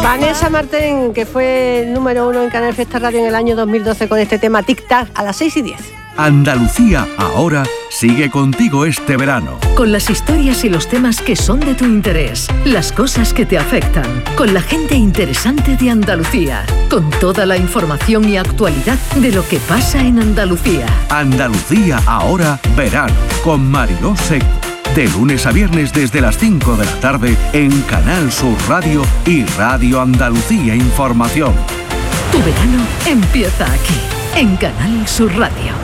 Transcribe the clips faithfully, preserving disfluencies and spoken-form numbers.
Vanessa Martín, que fue número uno en Canal Fiesta Radio en el año dos mil doce con este tema Tic Tac a las seis y diez. Andalucía ahora sigue contigo este verano. Con las historias y los temas que son de tu interés, las cosas que te afectan, con la gente interesante de Andalucía, con toda la información y actualidad de lo que pasa en Andalucía. Andalucía ahora verano con Mariló Seco. De lunes a viernes desde las cinco de la tarde en Canal Sur Radio y Radio Andalucía Información. Tu verano empieza aquí, en Canal Sur Radio.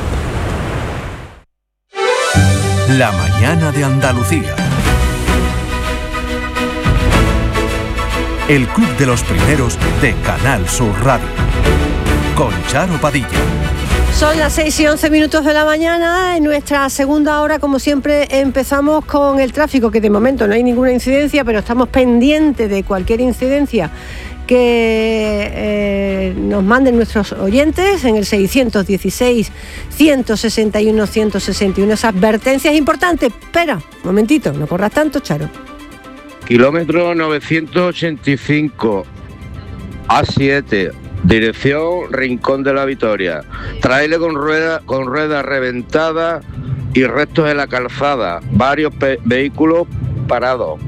La mañana de Andalucía. El club de los primeros de Canal Sur Radio. Con Charo Padilla. Son las seis y once minutos de la mañana. En nuestra segunda hora, como siempre, empezamos con el tráfico, que de momento no hay ninguna incidencia, pero estamos pendientes de cualquier incidencia que eh, nos manden nuestros oyentes en el seiscientos dieciséis, ciento sesenta y uno, ciento sesenta y uno. Esa advertencia es importante. Espera, un momentito, no corras tanto, Charo. Kilómetro novecientos ochenta y cinco, A siete, dirección Rincón de la Victoria. Tráiler con rueda, con rueda reventada y restos en la calzada. Varios pe- vehículos parados.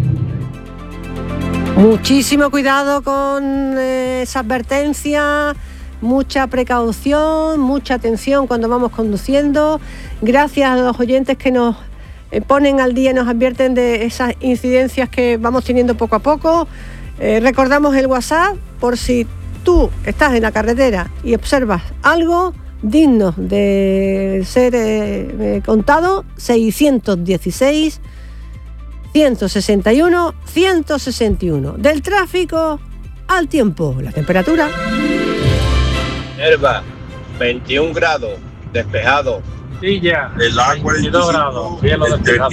Muchísimo cuidado con eh, esa advertencia, mucha precaución, mucha atención cuando vamos conduciendo. Gracias a los oyentes que nos eh, ponen al día y nos advierten de esas incidencias que vamos teniendo poco a poco. Eh, recordamos el WhatsApp por si tú estás en la carretera y observas algo digno de ser eh, eh, contado. Seiscientos dieciséis, ciento sesenta y uno, ciento sesenta y uno. Del tráfico al tiempo, la temperatura. Herba, veintiún grados, despejado. Silla, El agua veintidós grados, cielo despejado.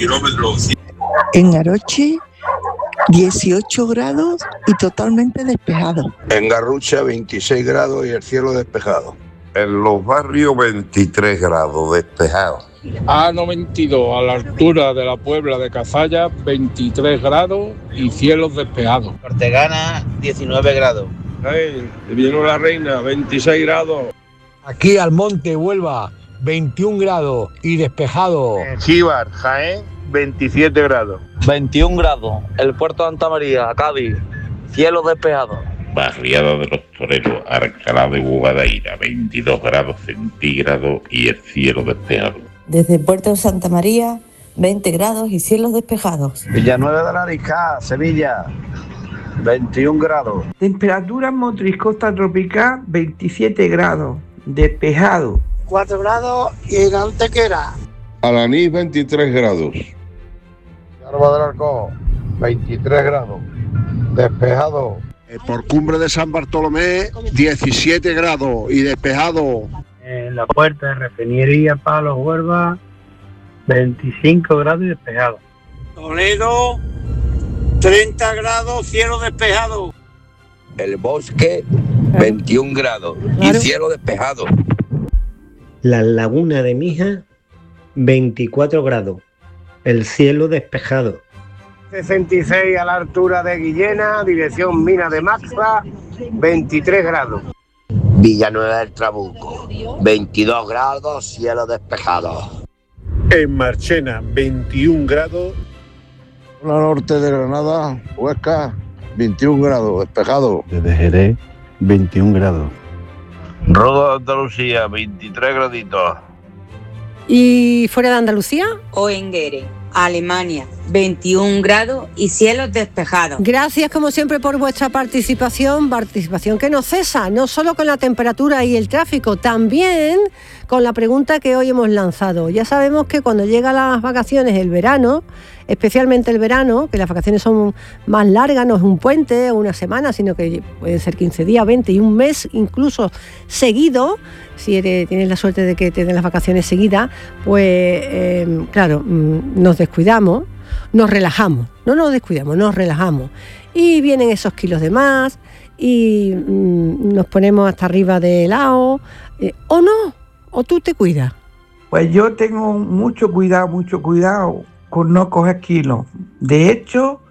En Aroche, dieciocho grados y totalmente despejado. En Garrucha, veintiséis grados y el cielo despejado. En los barrios, veintitrés grados, despejado. A noventa y dos, a la altura de la Puebla de Cazalla, veintitrés grados y cielos despejados. Ortegana, diecinueve grados. Hey, vino la Reina, veintiséis grados. Aquí al Monte Huelva, veintiún grados y despejado. Chíbar, Jaén, veintisiete grados. veintiún grados. El puerto de Santa María, Cádiz, cielo despejado. Barriada de los Toreros, Alcalá de Bobadilla, veintidós grados centígrados y el cielo despejado. Desde Puerto de Santa María, veinte grados y cielos despejados. Villanueva de la Risca, Sevilla, veintiún grados. Temperatura en Motriz, costa tropical, veintisiete grados, despejado. cuatro grados y en Antequera. Alanís, veintitrés grados. Yarba del Arco, veintitrés grados, despejado. Por Cumbre de San Bartolomé, diecisiete grados y despejado. En la puerta de Refinería Palos Huelva, veinticinco grados y despejado. Toledo, treinta grados, cielo despejado. El Bosque, veintiún grados y cielo despejado. La Laguna de Mija, veinticuatro grados, el cielo despejado. sesenta y seis a la altura de Guillena, dirección Mina de Maxa, veintitrés grados. Villanueva del Trabuco, veintidós grados, cielo despejado. En Marchena, veintiún grados. La norte de Granada, Huesca, veintiún grados, despejado. Desde Jerez, veintiún grados. Roda de Andalucía, veintitrés graditos. ¿Y fuera de Andalucía? Oenguere, Alemania, veintiún grados y cielos despejados. Gracias como siempre por vuestra participación, participación que no cesa, no solo con la temperatura y el tráfico, también con la pregunta que hoy hemos lanzado. Ya sabemos que cuando llegan las vacaciones, el verano, especialmente el verano, que las vacaciones son más largas, no es un puente o una semana, sino que pueden ser quince días, veinte y un mes incluso seguido. Si eres, tienes la suerte de que tengas las vacaciones seguidas, pues eh, claro, nos descuidamos, nos relajamos, no nos descuidamos, nos relajamos. Y vienen esos kilos de más y mmm, nos ponemos hasta arriba de helado, eh, o no, o tú te cuidas. Pues yo tengo mucho cuidado, mucho cuidado con no coger kilos. De hecho,